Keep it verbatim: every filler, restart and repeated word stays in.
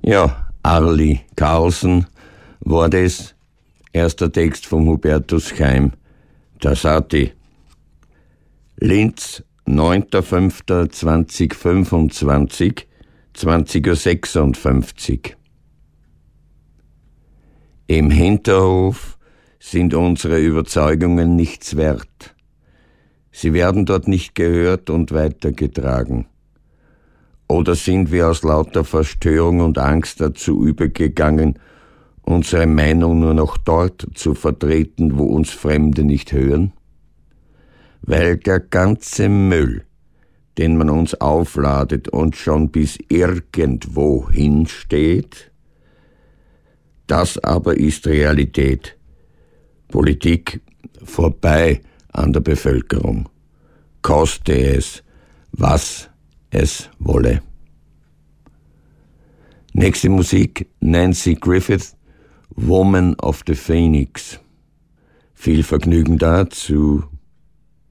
Ja, Arli Carlsen war das. Erster Text von Hubertus Chaim, der Sati. Linz, neunter fünfter zweitausendfünfundzwanzig, zwanzig Uhr sechsundfünfzig. Im Hinterhof sind unsere Überzeugungen nichts wert. Sie werden dort nicht gehört und weitergetragen. Oder sind wir aus lauter Verstörung und Angst dazu übergegangen, unsere Meinung nur noch dort zu vertreten, wo uns Fremde nicht hören? Weil der ganze Müll, den man uns aufladet und schon bis irgendwo hinsteht, das aber ist Realität. Politik vorbei an der Bevölkerung. Koste es, was es wolle. Nächste Musik, Nancy Griffith, Woman of the Phoenix. Viel Vergnügen dazu.